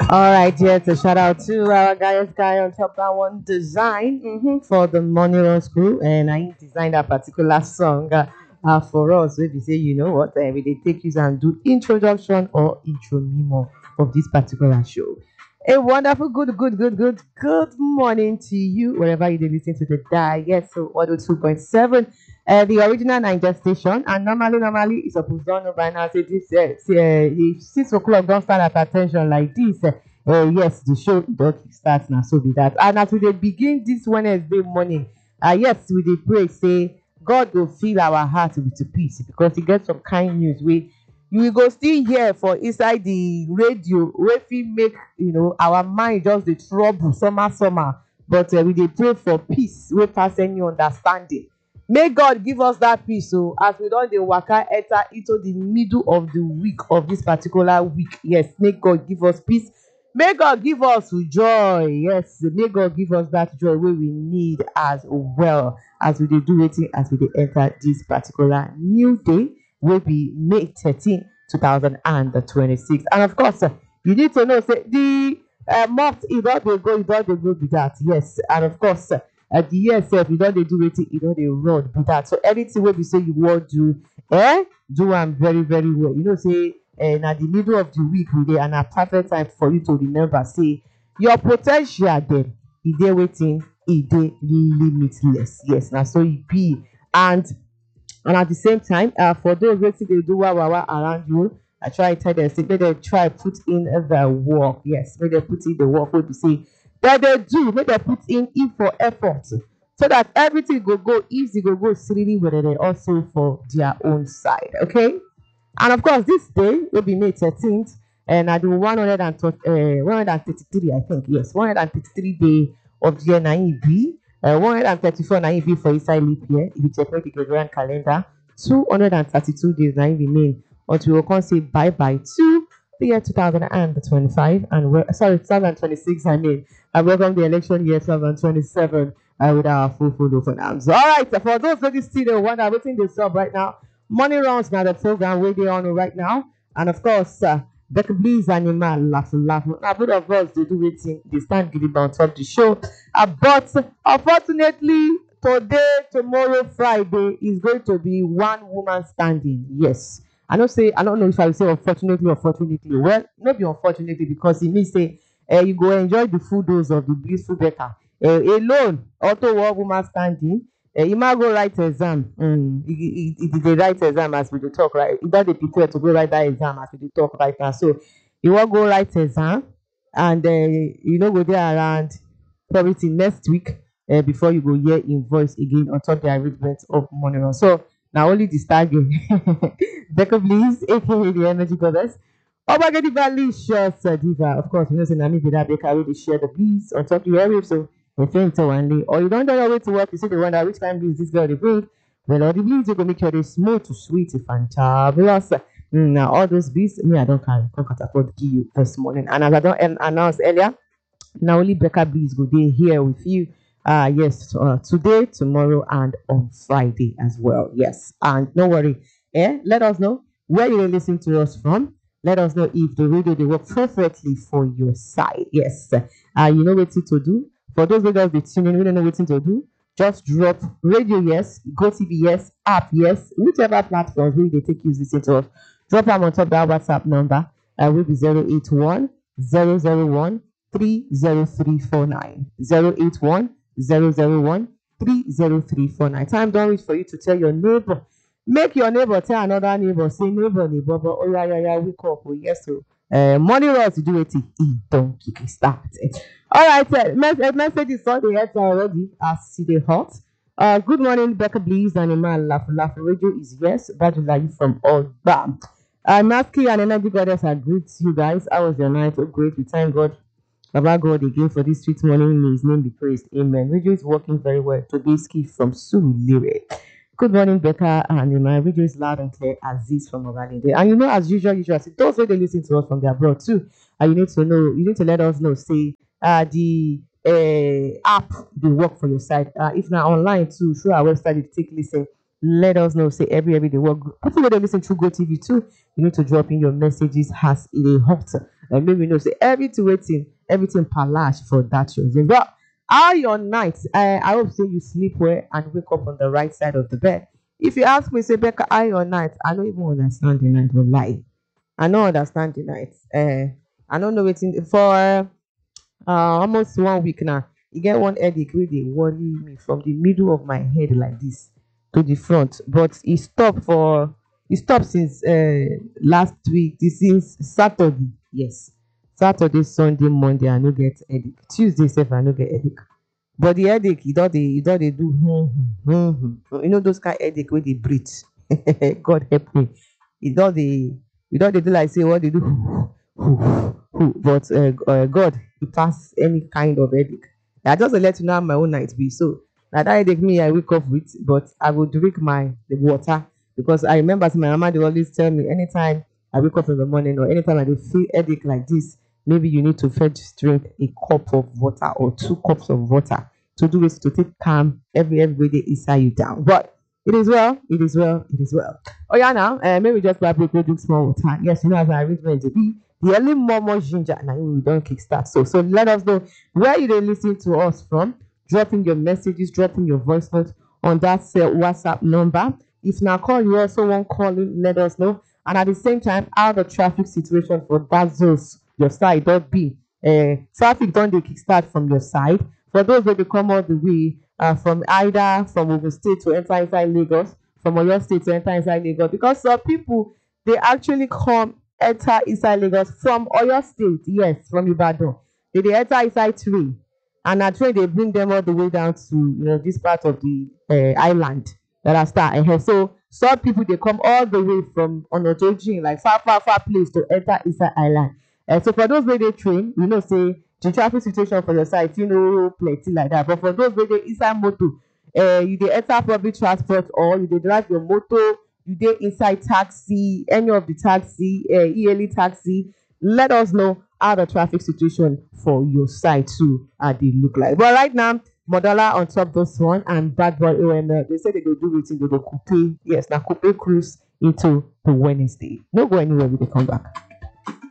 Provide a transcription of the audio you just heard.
All right, yes, a shout out to our guy on top that one design for the Money Runs crew, and I designed that particular song for us. If you say, you know what, we they take you and do introduction or intro memo of this particular show. A wonderful, good morning to you, wherever you listen to the dial. Yes, so 102.7, the original Niger station. And normally, it's supposed to know by now. Say this, if 6 o'clock don't stand at attention like this. Yes, the show don't start now. So be that. And as we dey begin this Wednesday morning, yes, we dey pray say God will fill our hearts with peace because He get some kind news. You will go still hear for inside the radio wey fit make our mind just dey trouble summer, but we dey pray for peace wey pass any understanding. May God give us that peace o as we don dey waka enter into the middle of the week of this particular week. Yes, may God give us peace. May God give us joy. Yes, may God give us that joy wey we need as well as we dey do wetin as we dey enter this particular new day wey be May 13, 2026. And of course, you need to know say the month e don dey go be that. Yes, and of course, the year sef you don dey do wetin e don dey run be that. So anything wey be say you wan do, do am very very well. You know say na the middle of the week we dey, and na perfect time for you to remember say your po ten tial dem e dey wetin e dey limitless. Yes, na so e be. And at the same time, for those wey still dey do wawawa around you, I try tell them say make dem try put in the work. Yes, make dem put in the work wey be say that they do, make dem put in for effort so that everything go easy, go siriri where also for their own side. Okay. And of course, this day will be May 13th, and I do 133, I think. Yes, 133 day of the year Naibi, 134 Naibi for inside leap year. If you check out the Gregorian calendar, 232 days Naibi remain until we can say bye bye to the year 2025 and 2026. I mean, I welcome the election year 2027 with our full for now. So, all right, so for those that still the one that waiting this up right now. Money Rounds now the program where they on right now, and of course, Becky Bleeze Animal laugh. Now, both of us they do waiting, they stand giddy on top the show. But unfortunately, today, tomorrow, Friday is going to be one woman standing. Yes, I don't know if I will say unfortunately. Well, not be unfortunately because it means say you go enjoy the full dose of the blissful better. Alone, auto one woman standing. You might go write exam. He did write exam as we dey talk, right? He don dey prepare to go write that exam as we dey talk right now. So you wan go write exam, and you no go there around probably till next week before you go hear im voice again on top the arrangement of Money Run. So na only the star game. Becca Bleeze, aka the Energy Goddess. Obagedi Valicious Diva. Of course, you know say na me be that Becca wey dey share the Bleeze on top the airwaves. So or you don't know your way to work, you see the wonder which kind of bleeds this girl they bring. Well, all the bleeds you go make sure they smooth to sweet, fantabulous. Now all those beats, me I don't carry. Can't afford to give you this morning. And as I don't announce earlier, now only Becca Bleeze go there here with you. Yes, today, tomorrow, and on Friday as well. Yes, and no worry. Let us know where you listen to us from. Let us know if the radio they work perfectly for your side. Yes, you know what to do. For those who just be tuning, we don't know what to do. Just drop radio, yes, Go TV, yes, app, yes, whichever platforms where they take you listen to us. Drop them on top that WhatsApp number. Will be 081 001 30349. 081 001 30349. Time don't reach for you to tell your neighbor. Make your neighbor tell another neighbor. Say neighbor, but oh yeah, wake up. Oh, yes, so money runs to do it. Don't kick it start. All right, message is on the head already as they hot. Good morning, Becca Bleeze and Iman Laugh Radio is yes. Badulayi from Old Bam. Maski and Energy Goddess, I greet you guys. How was your night? Oh, great. We thank God, Baba God again for this sweet morning. May His name be praised. Amen. Radio is working very well. Tobiski from Surulere. Good morning, Becca and my radio is loud and clear. Aziz from Ovalinde. And you know, as usual, those who they listen to us from the abroad too. You need to know, you need to let us know. Say the app they work for your side. If not online too, through our website, you take listen. Let us know. Say every day they work. People when they listen through Go TV too, you need to drop in your messages as it hot And maybe you know say everything palash for that reason. But how your night? I hope say you sleep well and wake up on the right side of the bed. If you ask me, say Becca, how your night? I don't even understand the night. Will lie. I don't understand the night. I don't know wetin for almost 1 week now. You get one headache wey dey worry me from the middle of my head like this to the front, but e stop since last week, this since Saturday. Yes, Saturday, Sunday, Monday I no get headache. Tuesday sef I no get headache. But the headache e don dey do you know those kind headache wey dey breathe. God help me. E don dey do like say e wan dey do but God e pass any kind of headache. I just dey let you know how my own night be. So na that headache me I wake up with, but I go drink my the water because I remember say my mama dey always tell me anytime I wake up in the morning or anytime I dey feel headache like this, maybe you need to first drink a cup of water or 2 cups of water to do it to take calm everybody inside you down. But it is well, it is well, it is well. Oh yeah, now maybe just grab a drink small water. Yes, you know as I arrangement to be the early momo ginger. Now we don't kickstart. So let us know where you dey listen to us from. Dropping your messages, dropping your voice notes on that WhatsApp number. If na call you also want calling, let us know. And at the same time, how the traffic situation for that zones your side don't be. Traffic don't dey kickstart from your side. For those wey dey come all the way from either from Ogun State to enter inside Lagos, from Oyo State to enter inside Lagos, because some people they actually come enter inside Lagos from Oyo State, yes, from Ibadan. They enter inside train, and na train dey bring them all the way down to this part of the island that I start. So some people they come all the way from Onotojin, like far place to enter inside island. So for those wey dey train, say the traffic situation for your side plenty like that. But for those wey dey inside motor, you dey enter public transport or you dey drive your motor, you dey inside taxi, any of the taxi, e-hailing taxi, let us know how the traffic situation for your side too dey look like. But right now, Modala on top this one and Bad Boy OML, they say they go do wetin, they go coupe, yes, na coupe cruise into the Wednesday. No go anywhere, we dey come back.